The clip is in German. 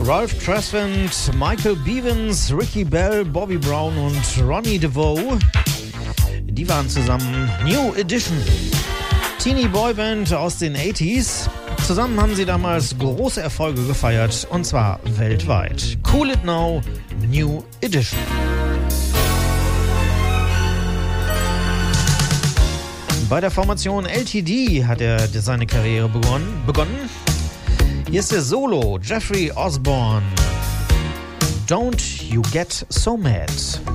Ralph Tresvant, Michael Bivins, Ricky Bell, Bobby Brown und Ronnie DeVoe. Die waren zusammen New Edition. Teenie Boyband aus den 80s. Zusammen haben sie damals große Erfolge gefeiert, und zwar weltweit. Cool It Now, New Edition. Bei der Formation LTD hat er seine Karriere begonnen. Hier ist der Solo, Jeffrey Osborne. Don't You Get So Mad.